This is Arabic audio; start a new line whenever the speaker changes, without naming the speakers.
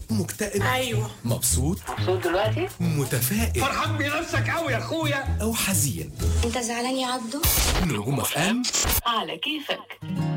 مكتئب؟
ايوه.
مبسوط
دلوقتي؟
متفائل؟
فرحان بنفسك قوي يا اخويا
أو حزين؟
انت زعلان يا عبدو؟
نجوم اف ام
على كيفك.